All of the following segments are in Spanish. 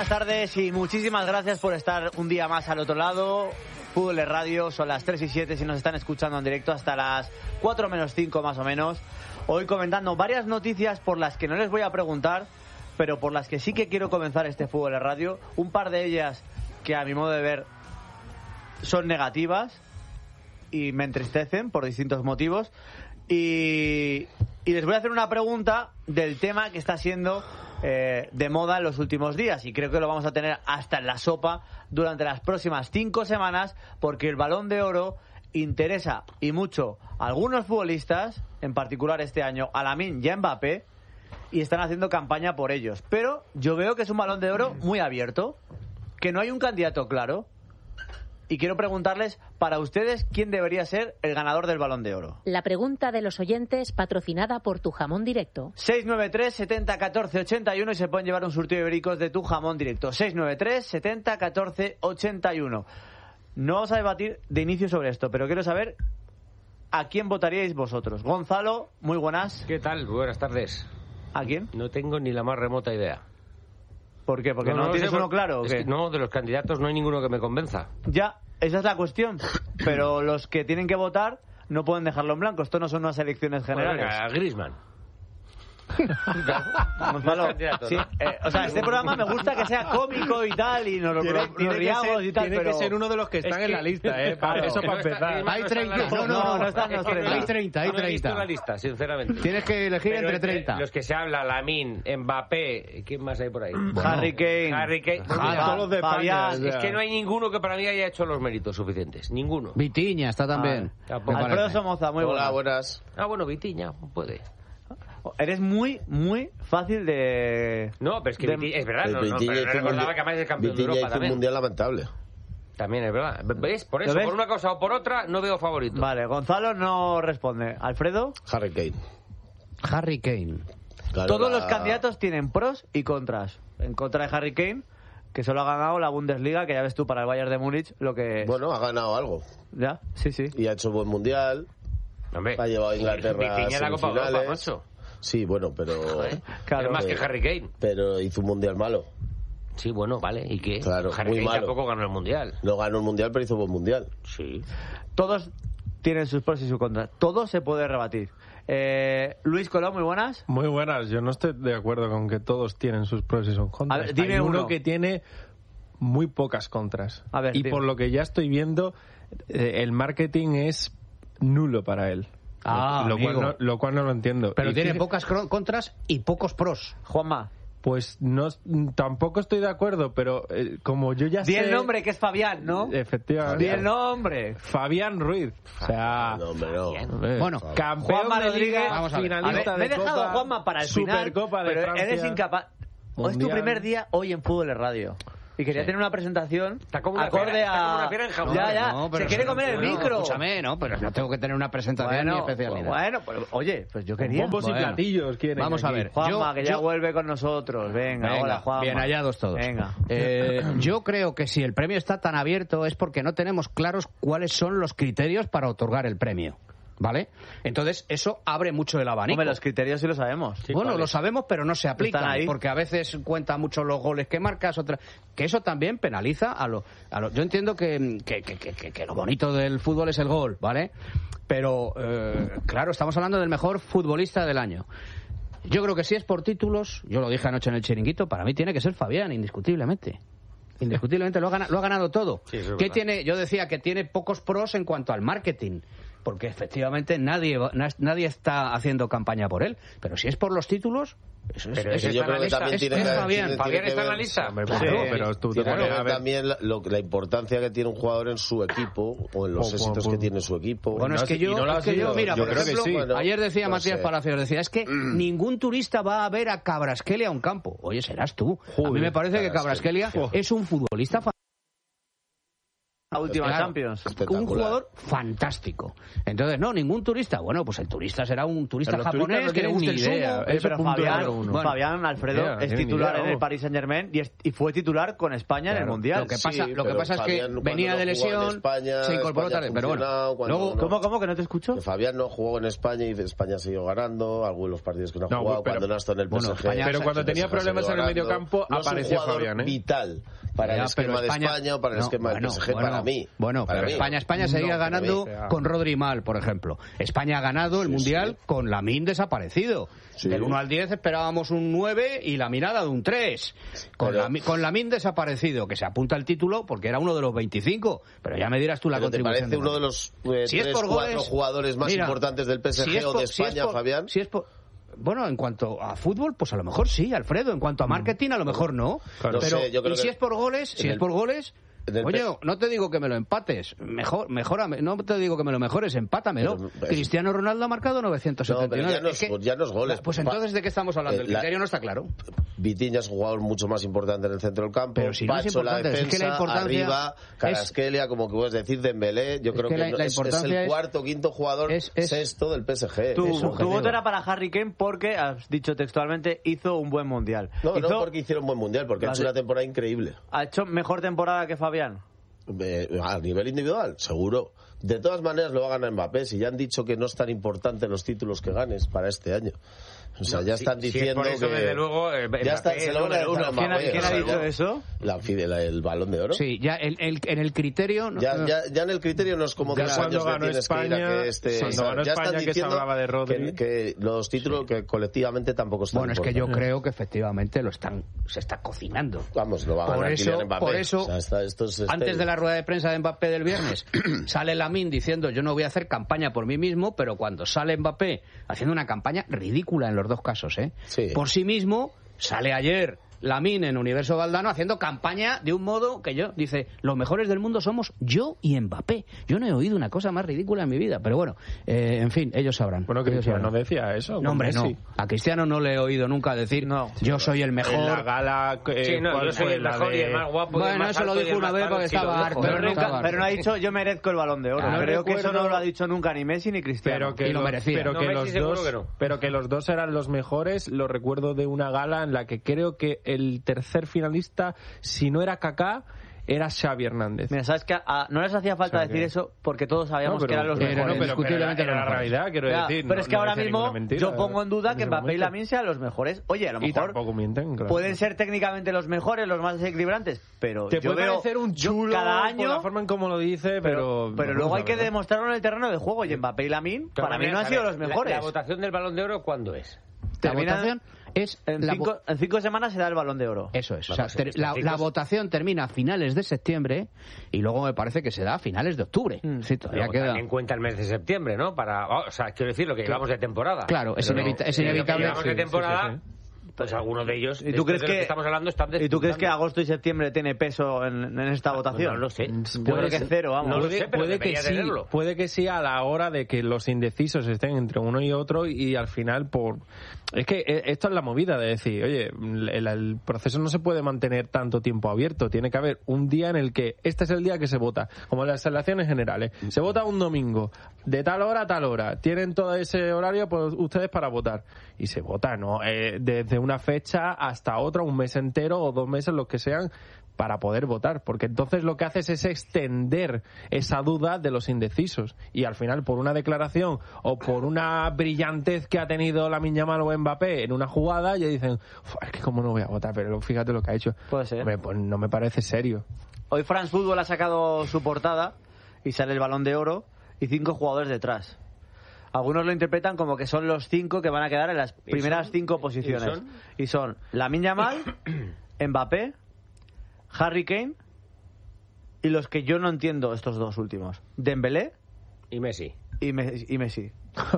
tardes y muchísimas gracias por estar un día más al otro lado. Fútbol de Radio, son las 3 y 7 si nos están escuchando en directo hasta las 4 menos 5 más o menos. Hoy comentando varias noticias por las que no les voy a preguntar, pero por las que sí que quiero comenzar este Fútbol de Radio. Un par de ellas que a mi modo de ver son negativas y me entristecen por distintos motivos. Y les voy a hacer una pregunta del tema que está siendo de moda en los últimos días, y creo que lo vamos a tener hasta en la sopa durante las próximas 5 semanas, porque el Balón de Oro interesa y mucho a algunos futbolistas, en particular este año a Lamine y a Mbappé, y están haciendo campaña por ellos. Pero yo veo que es un Balón de Oro muy abierto, que no hay un candidato claro. Y quiero preguntarles, para ustedes, ¿quién debería ser el ganador del Balón de Oro? La pregunta de los oyentes, patrocinada por Tu Jamón Directo. 693 70 14 81 y se pueden llevar un surtido de ibéricos de Tu Jamón Directo. 693 70 14 81. No vamos a debatir de inicio sobre esto, pero quiero saber a quién votaríais vosotros. Gonzalo, muy buenas. ¿Qué tal? Buenas tardes. ¿A quién? No tengo ni la más remota idea. ¿Por qué? ¿Porque no tienes uno claro? ¿O qué? No, de los candidatos no hay ninguno que me convenza. Ya, esa es la cuestión. Pero los que tienen que votar no pueden dejarlo en blanco. Esto no son unas elecciones generales. Bueno, venga, a Griezmann. Gonzalo, sí, o sea, este programa me gusta que sea cómico y tal, y nos riamos y tal, tiene pero que ser uno de los que están en la lista, claro, eso para empezar. Hay 30, no están los 30. Hay 30, hay 30. No he visto la lista, sinceramente. Tienes que elegir pero entre 30. Los que se habla, Lamine, Mbappé, ¿quién más hay por ahí? Harry Kane. Todos los de Fabián. España, Es que no hay ninguno que para mí haya hecho los méritos suficientes. Ninguno. Vitiña está también. Alfredo Somoza, muy Hola, buenas. buenas. Bueno, Vitiña, puede. Eres muy fácil de... No, pero es que Vitiña, es verdad, no recordaba que además es campeón de Europa hizo también. un mundial lamentable. También es verdad. ¿Ves? Por eso, por una cosa o por otra, no veo favorito. Vale, Gonzalo no responde. ¿Alfredo? Harry Kane. Claro, Todos los candidatos tienen pros y contras. En contra de Harry Kane, que solo ha ganado la Bundesliga, que ya ves tú, para el Bayern de Múnich, lo que es. Bueno, ha ganado algo. Ya, sí. Y ha hecho buen mundial. Hombre, ha llevado a Inglaterra a Vitiña la Copa Europa, semifinales. macho. Sí, bueno, pero... Claro, es más que Harry Kane. Pero hizo un mundial malo. Sí, bueno, vale. ¿Y qué? Claro, Harry muy Kane malo. tampoco ganó el mundial. No ganó el mundial, pero hizo buen mundial. Sí. Todos tienen sus pros y sus contras. Todo se puede rebatir. Luis Colón, muy buenas. Muy buenas. Yo no estoy de acuerdo con que todos tienen sus pros y sus contras. A ver, dime Hay uno que tiene muy pocas contras. A ver, y dime. por lo que ya estoy viendo, el marketing es nulo para él. Lo cual no lo entiendo. Pero Y tiene pocas contras y pocos pros. Juanma. Pues no, tampoco estoy de acuerdo, pero como yo ya sé... Di el nombre, que es Fabián, ¿no? Efectivamente. Di el nombre. Fabián Ruiz. O sea... No, hombre, no. Bueno, campeón Juanma de Liga, Rodríguez. Vamos a ver. finalista Me he de dejado Copa, a Juanma para el final, Supercopa de pero Francia, eres incapaz. Hoy es tu Mundial. primer día hoy en Fútbol de Radio. Y quería tener una presentación como una acorde pera, está como a... una pera en Ya, No, pero se quiere comer el micro. Escúchame, ¿no? Pero no tengo que tener una presentación ni especialidad. Bueno, pero, oye, pues yo quería. Bombos y platillos quieren. Vamos a aquí. ver. Juanma, que ya vuelve con nosotros. Venga, hola, Juanma. Bien hallados todos. Venga. Yo creo que si el premio está tan abierto es porque no tenemos claros cuáles son los criterios para otorgar el premio. ¿Vale? Entonces, eso abre mucho el abanico. Hombre, los criterios sí lo sabemos. Sí, bueno, lo sabemos, pero no se aplican. Están ahí. Porque a veces cuenta mucho los goles que marcas, que eso también penaliza a lo... Yo entiendo que lo bonito del fútbol es el gol, ¿vale? Pero, claro, estamos hablando del mejor futbolista del año. Yo creo que si es por títulos, yo lo dije anoche en el Chiringuito, para mí tiene que ser Fabián, indiscutiblemente. Indiscutiblemente lo ha ganado todo. Sí, eso es ¿Qué verdad. tiene? Yo decía que tiene pocos pros en cuanto al marketing, porque efectivamente nadie está haciendo campaña por él. Pero si es por los títulos, eso es. Pero ese yo está en la creo que lista. también tiene Es que Fabián. tiene Fabián que está en la ver- lista. Hombre, Claro. pero tú Tiene que a ver ver. también la importancia que tiene un jugador en su equipo o en los éxitos que tiene su equipo. Bueno, es que yo, mira, yo por creo que ejemplo, sí. Bueno, ayer decía no Matías sé. Palacios, decía, es que ningún turista va a ver a Kvaratskhelia a un campo. Oye, serás tú. A mí me parece que Kvaratskhelia es un futbolista la última Champions. Un jugador fantástico. Entonces, no, ningún turista. Bueno, pues el turista será un turista japonés que le guste el sumo. Pero Fabián Alfredo es titular en el Paris Saint-Germain y fue titular con España en el Mundial. Lo que pasa es que venía de lesión, España, se incorporó tarde. Pero bueno, ¿Cómo que no te escucho? Que Fabián no jugó en España y España siguió ganando algunos los partidos que no ha jugado, cuando no ha estado en el PSG. Pero cuando tenía problemas en el mediocampo apareció Fabián, vital para el esquema de España o para el esquema del PSG, para mí. Bueno, pero España seguía ganando con Rodri mal, por ejemplo. España ha ganado el Mundial con Lamine desaparecido. Del 1 al 10 esperábamos un 9 y la mirada de un 3. Con Lamine desaparecido, que se apunta el título porque era uno de los 25. Pero ya me dirás tú la contribución. ¿Te parece uno de los 3-4 jugadores más importantes del PSG o de España, Fabián? Bueno, en cuanto a fútbol, pues a lo mejor sí, Alfredo. En cuanto a marketing, a lo mejor no. Claro. Pero si es por goles, oye, no te digo que me lo empates, mejórame, no te digo que me lo mejores, empátamelo. Cristiano Ronaldo ha marcado 979. Ya no es goles. Pues entonces, ¿de qué estamos hablando? El criterio no está claro. Vitinha es un jugador mucho más importante en el centro del campo. Pero si no es importante, la defensa, es que la importancia arriba, Kvaratskhelia, como que puedes decir, Dembélé. Yo creo que es el cuarto, quinto jugador sexto del PSG. Tu voto era para Harry Kane porque, has dicho textualmente, hizo un buen Mundial. No porque hicieron un buen Mundial, porque ha hecho una temporada increíble. ¿Ha hecho mejor temporada que Fabián? A nivel individual, seguro. De todas maneras lo va a ganar Mbappé. Si ya han dicho que no es tan importante los títulos que ganes para este año. O sea, ya están diciendo que... desde luego, ya está, se lo van a decir a Mbappé. ¿Quién ha dicho eso? El Balón de Oro. Sí, ya en el criterio... Ya en el criterio no es como 2 años que tienes España, que ir a que este... Cuando ganó ya España, están diciendo que se hablaba de Rodri. Que los títulos que colectivamente tampoco están... Bueno, es que yo creo que efectivamente se está cocinando. Vamos, lo va a ganar Kylian Mbappé. Por eso, antes de la rueda de prensa de Mbappé del viernes, sale Lamine diciendo yo no voy a hacer campaña por mí mismo, pero cuando sale Mbappé haciendo una campaña ridícula en los dos casos, por sí mismo, sale ayer Lamine en Universo Valdano haciendo campaña de un modo que dice, los mejores del mundo somos yo y Mbappé. Yo no he oído una cosa más ridícula en mi vida, pero bueno, en fin, ellos sabrán. Bueno, Cristiano no decía eso. No, hombre, no. A Cristiano no le he oído nunca decir, yo soy el mejor. En la gala, yo soy el mejor y el más guapo. Bueno, eso lo dijo una vez porque estaba harto. Pero no ha dicho, yo merezco el Balón de Oro. Creo que eso no lo ha dicho nunca ni Messi ni Cristiano. Y lo merecía. Pero que los dos eran los mejores, lo recuerdo de una gala en la que creo que el tercer finalista, si no era Kaká, era Xavi Hernández. Mira, ¿sabes qué? No les hacía falta decir eso porque todos sabíamos que eran los mejores. Pero era la realidad, quiero decir. Pero es que ahora mismo yo pongo en duda que Mbappé y Lamine sean los mejores. Oye, a lo mejor pueden ser técnicamente los mejores, los más equilibrantes, pero te yo puede veo parecer un chulo cada año, por la forma en cómo lo dice, pero luego hay que demostrarlo en el terreno de juego. Y Mbappé y Lamine, para mí no han sido los mejores. ¿La votación del Balón de Oro cuándo es? La votación es en 5 semanas se da el Balón de Oro. Eso es. La votación termina a finales de septiembre y luego me parece que se da a finales de octubre. Sí, todavía queda. También cuenta el mes de septiembre, ¿no? Quiero decir, lo que llevamos de temporada. Claro, es inevitable. Lo que llevamos de temporada. Pues algunos de ellos, ¿y tú crees que estamos hablando, están ¿Y tú crees que agosto y septiembre tiene peso en esta votación? No lo sé. Yo creo que es cero, vamos. No lo sé, pero puede que sí a la hora de que los indecisos estén entre uno y otro y al final es que esto es la movida de decir, oye, el proceso no se puede mantener tanto tiempo abierto, tiene que haber un día en el que este es el día que se vota, como en las elecciones generales, se vota un domingo, de tal hora a tal hora, tienen todo ese horario pues, ustedes para votar, y se vota, ¿no? Desde una fecha hasta otra, un mes entero o 2 meses, los que sean, para poder votar, porque entonces lo que haces es extender esa duda de los indecisos y al final por una declaración o por una brillantez que ha tenido Lamine Yamal o Mbappé en una jugada ya dicen, es que cómo no voy a votar, pero fíjate lo que ha hecho. Puede ser. Pues no me parece serio. Hoy France Football ha sacado su portada y sale el Balón de Oro y 5 jugadores detrás. Algunos lo interpretan como que son los 5 que van a quedar en las primeras 5 posiciones. Y son Lamine Yamal, Mbappé, Harry Kane y los que yo no entiendo, estos dos últimos, Dembélé y Messi. Y Messi.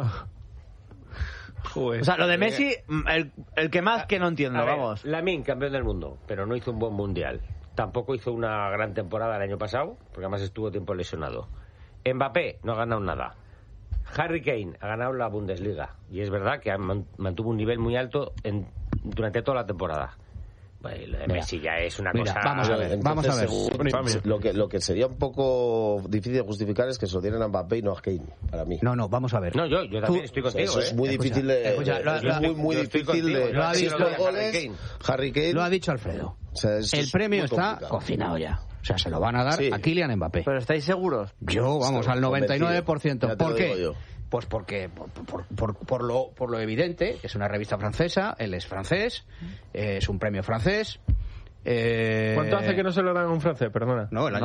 Joder. O sea, lo de Messi, el que más que no entiendo, vamos. Lamine, campeón del mundo, pero no hizo un buen mundial. Tampoco hizo una gran temporada el año pasado, porque además estuvo tiempo lesionado. Mbappé no ha ganado nada. Harry Kane ha ganado la Bundesliga y es verdad que mantuvo un nivel muy alto durante toda la temporada. Bueno, lo de Messi ya es una Mira, cosa... vamos a ver. Entonces, lo que sería un poco difícil de justificar es que se lo dieran a Mbappé y no a Kane, para mí. No, vamos a ver. No, yo también estoy contigo, Eso es muy difícil de... es muy difícil de... Lo ha Si dicho estos goles, Harry Kane... Lo ha dicho Alfredo. O sea, El premio está cocinado ya. O sea, se lo van a dar a Kylian Mbappé. ¿Pero estáis seguros? Yo, vamos, al 99%. ¿Por qué? Yo. Pues porque por lo evidente, es una revista francesa, él es francés, es un premio francés. ¿Cuánto hace que no se lo dan a un francés? Perdona. No, el año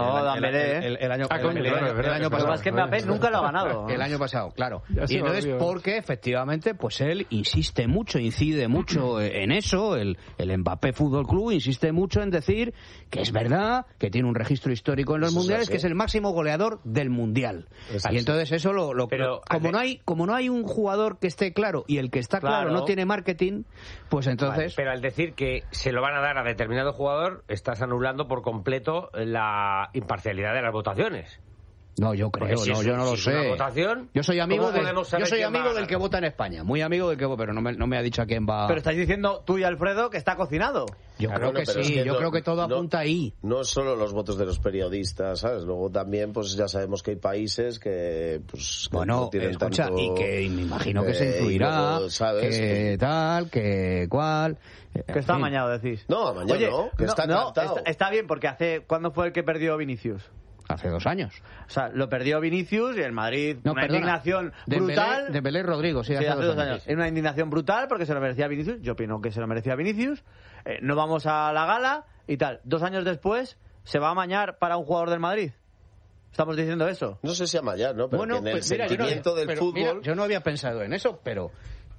pasado. Es que Mbappé nunca lo ha ganado. El año pasado, claro. Ya Y entonces, porque efectivamente, pues él insiste mucho, incide mucho en eso, el Mbappé Fútbol Club insiste mucho en decir que es verdad, que tiene un registro histórico en los mundiales, que es el máximo goleador del mundial. Y entonces eso Pero, como no hay un jugador que esté claro y el que está claro no tiene marketing, pues entonces... Vale, pero al decir que se lo van a dar a determinado jugador, estás anulando por completo la imparcialidad de las votaciones. No, yo creo, yo no lo sé. Votación, yo soy amigo del del que vota en España, muy amigo del que vota, pero no me ha dicho a quién va. Pero estáis diciendo tú y Alfredo que está cocinado. Yo creo que sí, yo creo que todo apunta ahí. No solo los votos de los periodistas, ¿sabes? Luego también, pues ya sabemos que hay países que, pues, que bueno, no tienen escucha, tanto, y que me imagino que se influirá, luego, ¿sabes? que tal, que cual. Que está amañado, decís. No, amañado. Oye, no, que está cantado. Está bien, porque ¿cuándo fue el que perdió Vinicius? Hace 2 años. O sea, lo perdió Vinicius y el Madrid, indignación brutal. Dembélé Rodrigo, sí, hace 2 años. Es una indignación brutal porque se lo merecía Vinicius. Yo opino que se lo merecía Vinicius. No vamos a la gala y tal. 2 años después, ¿se va a amañar para un jugador del Madrid? Estamos diciendo eso. No sé si amañar, ¿no? Pero Bueno, que en el pues mira, sentimiento del fútbol... Mira, yo no había pensado en eso, pero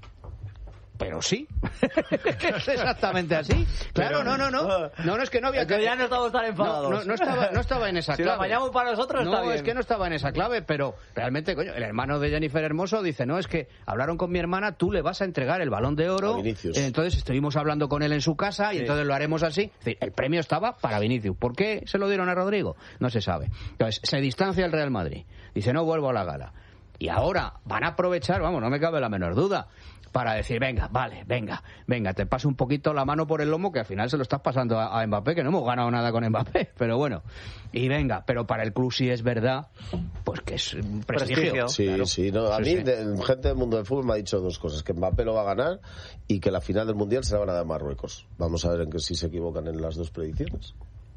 sí. Es exactamente así. Claro, no. No, es que no había... Es que ya no estamos tan enfadados. No estaba en esa clave. Si lo apañamos para nosotros está bien. No, es que no estaba en esa clave, pero realmente, coño, el hermano de Jennifer Hermoso dice, no, es que hablaron con mi hermana, tú le vas a entregar el Balón de Oro. Entonces estuvimos hablando con él en su casa y entonces lo haremos así. Es decir, el premio estaba para Vinicius. ¿Por qué se lo dieron a Rodrigo? No se sabe. Entonces, se distancia el Real Madrid. Dice, no vuelvo a la gala. Y ahora van a aprovechar, vamos, no me cabe la menor duda, para decir, venga, te paso un poquito la mano por el lomo, que al final se lo estás pasando a Mbappé, que no hemos ganado nada con Mbappé, pero bueno, y venga, pero para el club sí es verdad, pues que es un prestigio. Sí, claro. Sí, no, a mí, gente del mundo del fútbol me ha dicho 2 cosas, que Mbappé lo va a ganar y que la final del Mundial se la van a dar a Marruecos. Vamos a ver en que si se equivocan en las 2 predicciones.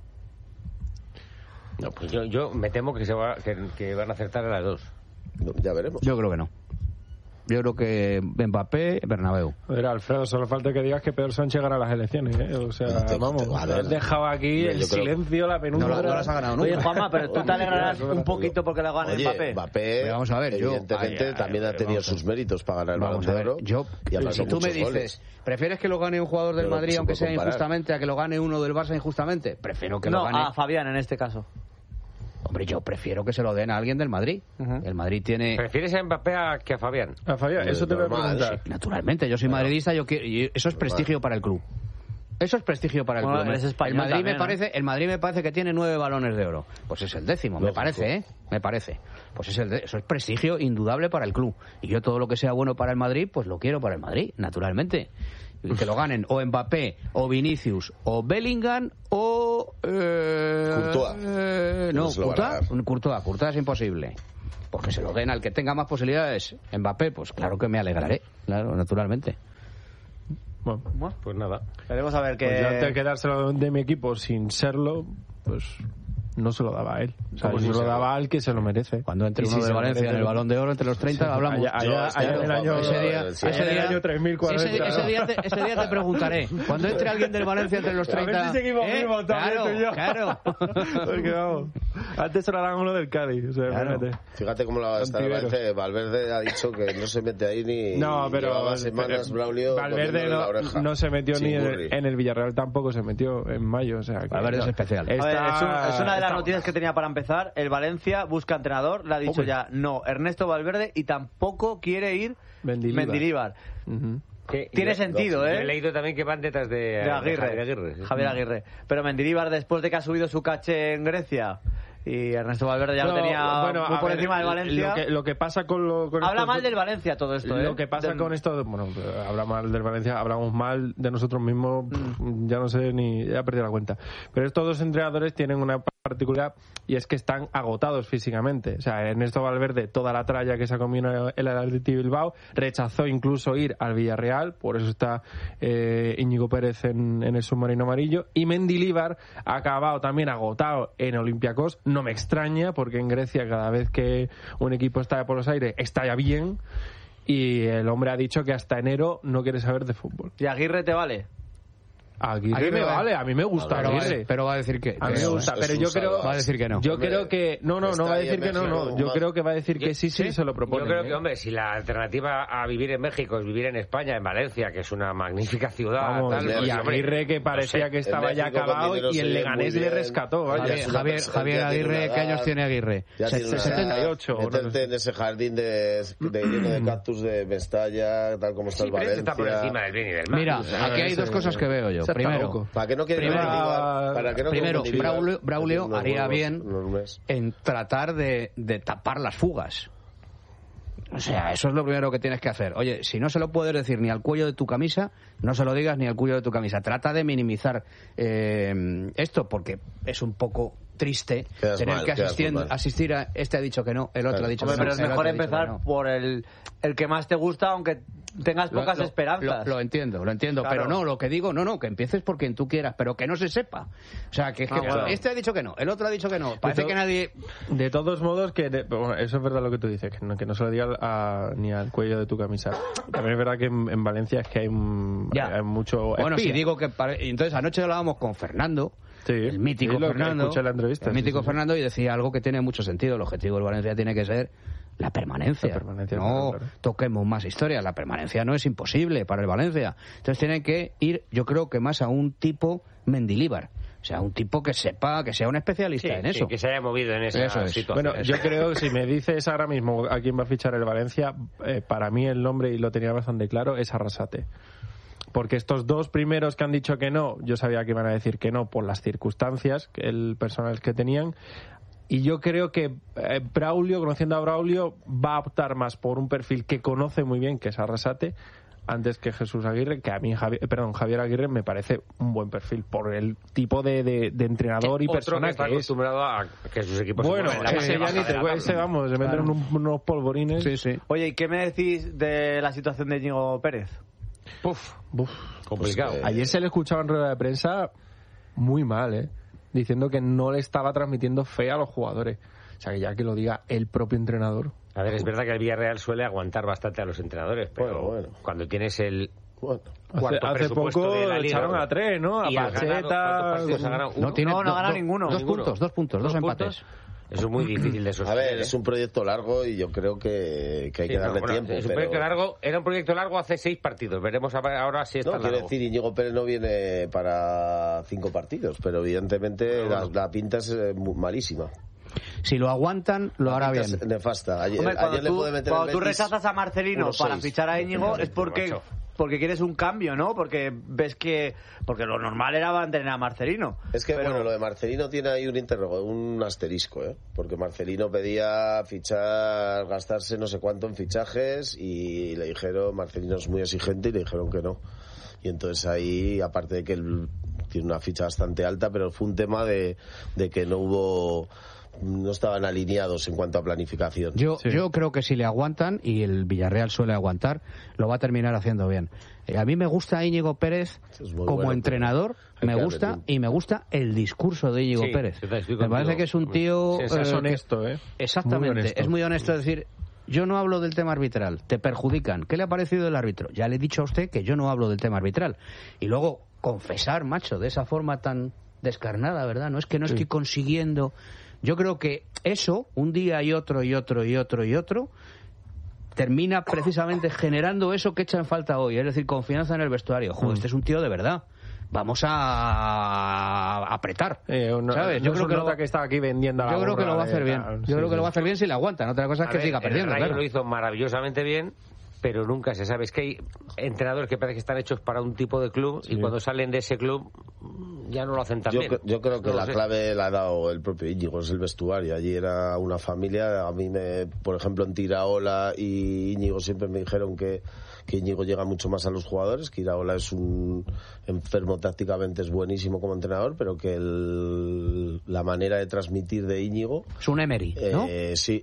No, pues yo me temo que van a acertar a las 2. No, ya veremos. Yo creo que no. Yo creo que Mbappé, Bernabéu. Joder, Alfredo, solo falta que digas que Pedro Sánchez gana las elecciones, ¿eh? O sea, vamos, has dejado aquí el silencio, la penumbra. No las ha ganado nunca. Oye, Juanma, pero tú te alegrarás un poquito porque la gane Mbappé. Mbappé, vamos a ver, evidentemente, también ha tenido sus méritos para ganar el Balón de Oro. Si tú me dices, ¿prefieres que lo gane un jugador del Madrid, aunque sea injustamente, a que lo gane uno del Barça injustamente? Prefiero que lo gane... No, a Fabián en este caso. Hombre, yo prefiero que se lo den a alguien del Madrid. El Madrid tiene... ¿Prefieres a Mbappé que a Fabián? A Fabián, eso te voy a preguntar. Sí, naturalmente, yo soy madridista, y eso es prestigio para el club. Eso es prestigio para el club. El Madrid me parece que tiene 9 balones de oro. Pues es el 10º, me parece, ¿eh? Me parece. Pues eso es prestigio indudable para el club. Y yo todo lo que sea bueno para el Madrid, pues lo quiero para el Madrid, naturalmente. Que lo ganen o Mbappé, o Vinicius, o Bellingham, o... Courtois. Courtois es imposible. Porque se lo den al que tenga más posibilidades. Mbappé, pues claro que me alegraré. Claro, naturalmente. Bueno, pues nada. Veremos a ver qué... Pues yo antes de quedárselo de mi equipo sin serlo, pues... no se lo daba a él. O sea, se lo daba al que se lo merece. Cuando entre uno de Valencia en el Balón de Oro entre los 30, hablamos. Ese día 3040. Ese día te preguntaré. Cuando entre alguien del Valencia entre los 30... A ver si seguimos vivos también, tú y yo. Claro. Porque vamos, antes se lo harán uno del Cádiz. O sea, claro. Fíjate cómo la va a estar Valencia. Valverde ha dicho que no se mete ahí ni... No, pero... Llevaba semanas Braulio Valverde no se metió ni en el Villarreal, tampoco se metió en mayo. O sea, Valverde es especial. Es una de las noticias que tenía para empezar. El Valencia busca entrenador, le ha dicho ya no Ernesto Valverde y tampoco quiere ir Mendilibar. Tiene sentido, ¿eh? He leído también que van detrás de Aguirre. Sí. Javier Aguirre. Pero Mendilibar, después de que ha subido su caché en Grecia y Ernesto Valverde ya lo tenía muy por encima del Valencia. Lo que pasa con habla mal del Valencia todo esto, Lo que pasa con esto, bueno, habla mal del Valencia, hablamos mal de nosotros mismos, ya no sé ni, ya he perdido la cuenta. Pero estos dos entrenadores tienen una particularidad y es que están agotados físicamente. O sea, Ernesto Valverde, toda la tralla que se ha comido el Athletic Bilbao, rechazó incluso ir al Villarreal, por eso está Íñigo Pérez en el submarino amarillo, y Mendilibar ha acabado también agotado en Olympiacos. No me extraña, porque en Grecia cada vez que un equipo está por los aires está ya bien, y el hombre ha dicho que hasta enero no quiere saber de fútbol. ¿Y Aguirre te vale? Aguirre me vale, a mí me gusta Aguirre. Pero va a decir que... A mí me gusta, pero yo creo... Va a decir que no. Yo creo que... No va a decir que no. Yo creo que va a decir que sí, se lo propone. Yo creo que, hombre, si la alternativa a vivir en México es vivir en España, en Valencia, que es una magnífica ciudad... Vamos, y Aguirre, que parecía que estaba ya acabado, y el Leganés le rescó. Javier Aguirre, ¿qué años tiene Aguirre? 78. Meterte en ese jardín lleno de cactus de Mestalla, tal como está el Valencia. Está por encima del bien y del mal. Mira, aquí hay dos cosas que veo yo. Primero, Braulio haría bien en tratar de tapar las fugas. O sea, eso es lo primero que tienes que hacer. Oye, si no se lo puedes decir ni al cuello de tu camisa, no se lo digas ni al cuello de tu camisa. Trata de minimizar esto, porque es un poco triste tener que asistir a... Este ha dicho que no, el otro ha dicho que no. Pero es mejor empezar por el que más te gusta, aunque tengas pocas esperanzas. Lo entiendo, claro. Pero no, lo que digo, que empieces por quien tú quieras, pero que no se sepa. O sea, este ha dicho que no, el otro ha dicho que no. Parece que nadie... De todos modos, eso es verdad lo que tú dices, que no se lo diga ni al cuello de tu camisa. También es verdad que en Valencia es que hay mucho... Bueno, si digo que... Entonces, anoche hablábamos con Fernando, el mítico Fernando. El mítico Fernando, y decía algo que tiene mucho sentido. El objetivo del Valencia tiene que ser la permanencia. No toquemos más historia. La permanencia no es imposible para el Valencia. Entonces tienen que ir, yo creo que más a un tipo Mendilibar. O sea, un tipo que sepa, que sea un especialista en eso. Que se haya movido en esa situación. Bueno, yo creo que si me dices ahora mismo a quién va a fichar el Valencia, para mí el nombre, y lo tenía bastante claro, es Arrasate. Porque estos dos primeros que han dicho que no, yo sabía que iban a decir que no por las circunstancias, el personal que tenían. Y yo creo que Braulio, conociendo a Braulio, va a optar más por un perfil que conoce muy bien, que es Arrasate, antes que Jesús Aguirre, que a mí Javier Aguirre me parece un buen perfil por el tipo de entrenador y persona que está acostumbrado a que sus equipos se meten unos polvorines. Sí. Oye, ¿y qué me decís de la situación de Íñigo Pérez? Complicado. Ayer se le escuchaba en rueda de prensa muy mal, diciendo que no le estaba transmitiendo fe a los jugadores. O sea, que ya que lo diga el propio entrenador. A ver, es verdad que el Villarreal suele aguantar bastante a los entrenadores, pero cuando tienes el cuarto hace poco de la liga, echaron a 3, ¿no? A Pacheta. No ha ganado ninguno. Dos puntos, dos empates. Eso es muy difícil de sostener. A ver, es un proyecto largo y yo creo que hay que darle tiempo. Es un proyecto largo, era un proyecto largo hace 6 partidos. Veremos ahora si está largo. Quiero decir, Íñigo Pérez no viene para 5 partidos, pero evidentemente la pinta es malísima. Si lo aguantan, lo hará bien. Nefasta. Cuando tú rechazas a Marcelino para fichar a Íñigo es porque quieres un cambio, ¿no? Porque ves que... Porque lo normal era mantener a Marcelino. Es que, lo de Marcelino tiene ahí un asterisco, Porque Marcelino pedía gastarse no sé cuánto en fichajes y le dijeron, Marcelino es muy exigente y le dijeron que no. Y entonces ahí, aparte de que él tiene una ficha bastante alta, pero fue un tema de que no estaban alineados en cuanto a planificación. Yo creo que si le aguantan, y el Villarreal suele aguantar, lo va a terminar haciendo bien. A mí me gusta Íñigo Pérez como entrenador, me gusta el discurso de Íñigo Pérez. Me parece que es un tío... es honesto, Exactamente, muy honesto. Es muy honesto. Es decir, yo no hablo del tema arbitral, te perjudican. ¿Qué le ha parecido el árbitro? Ya le he dicho a usted que yo no hablo del tema arbitral. Y luego, confesar, macho, de esa forma tan descarnada, ¿verdad? No es que no estoy consiguiendo... Yo creo que eso, un día y otro, termina precisamente generando eso que echa en falta hoy, es decir, confianza en el vestuario. Joder, este es un tío de verdad. Vamos a apretar. ¿Sabes? Yo creo que está aquí vendiendo a la Yo creo que lo va a hacer bien. Yo creo que lo va a hacer bien si le aguantan. Otra cosa es que siga perdiendo. El Rayo lo hizo maravillosamente bien, pero nunca se sabe. Es que hay entrenadores que parece que están hechos para un tipo de club y cuando salen de ese club ya no lo hacen tan bien. Yo creo que No lo la sé. clave la ha dado el propio Íñigo, es el vestuario. Allí era una familia. A mí, por ejemplo, en Iraola y Íñigo siempre me dijeron que Íñigo llega mucho más a los jugadores, que Iraola es un enfermo tácticamente, es buenísimo como entrenador, pero que la manera de transmitir de Íñigo... Es un Emery, ¿no? Sí.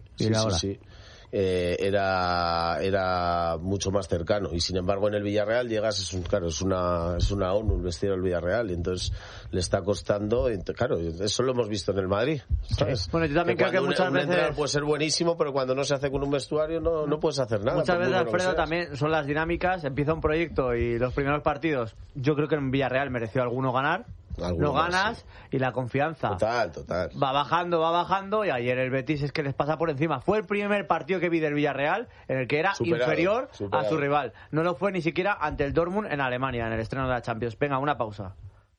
Era mucho más cercano, y sin embargo en el Villarreal llegas, es una ONU el vestido del Villarreal, y entonces le está costando, claro, eso lo hemos visto en el Madrid, ¿sabes? Sí. Bueno, yo también creo que muchas veces entrenador puede ser buenísimo, pero cuando no se hace con un vestuario no puedes hacer nada. Muchas veces, bueno Alfredo, también son las dinámicas. Empieza un proyecto y los primeros partidos, yo creo que en Villarreal mereció alguno ganar. Lo ganas, sí. Y la confianza total. va bajando, y ayer el Betis es que les pasa por encima. Fue el primer partido que vi del Villarreal en el que era inferior a su rival. No lo fue ni siquiera ante el Dortmund en Alemania, en el estreno de la Champions. Venga, una pausa.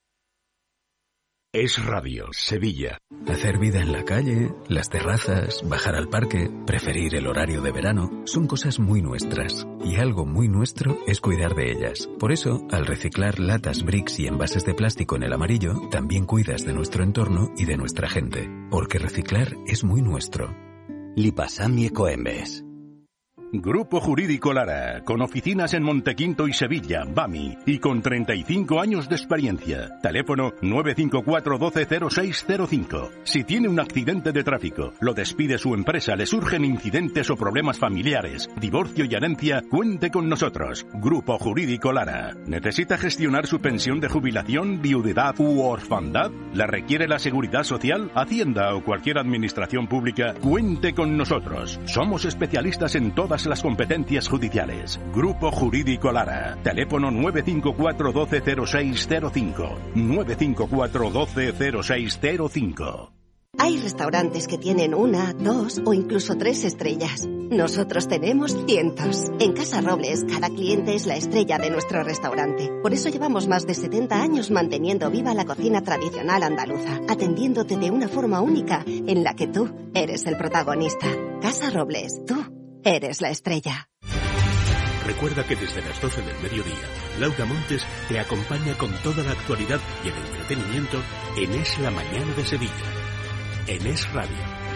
Es Radio, Sevilla. Hacer vida en la calle, las terrazas, bajar al parque, preferir el horario de verano, son cosas muy nuestras. Y algo muy nuestro es cuidar de ellas. Por eso, al reciclar latas, bricks y envases de plástico en el amarillo, también cuidas de nuestro entorno y de nuestra gente. Porque reciclar es muy nuestro. Lipasam y Ecoembes. Grupo Jurídico Lara, con oficinas en Montequinto y Sevilla, BAMI, y con 35 años de experiencia. Teléfono 954 120605. Si tiene un accidente de tráfico, lo despide su empresa, le surgen incidentes o problemas familiares, divorcio y herencia, cuente con nosotros. Grupo Jurídico Lara. ¿Necesita gestionar su pensión de jubilación, viudedad u orfandad? ¿La requiere la Seguridad Social, Hacienda o cualquier administración pública? Cuente con nosotros. Somos especialistas en todas las competencias judiciales. Grupo Jurídico Lara. Teléfono 954 120605. 954 120605. Hay restaurantes que tienen 1, 2 o incluso 3 estrellas. Nosotros tenemos cientos. En Casa Robles, cada cliente es la estrella de nuestro restaurante. Por eso llevamos más de 70 años manteniendo viva la cocina tradicional andaluza, atendiéndote de una forma única en la que tú eres el protagonista. Casa Robles, tú eres la estrella. Recuerda que desde las 12 del mediodía, Laura Montes te acompaña con toda la actualidad y el entretenimiento en Es la Mañana de Sevilla. En Es Radio.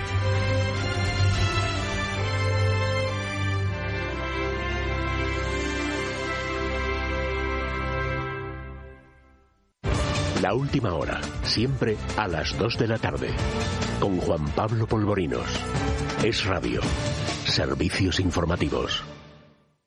La última hora, siempre a las 2 de la tarde, con Juan Pablo Polvorinos. Es Radio. Servicios informativos.